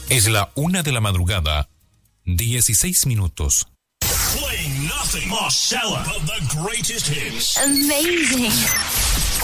Es la 1:00 a.m, 16 minutos. Playing nothing, Marcella, but the greatest hits. Amazing.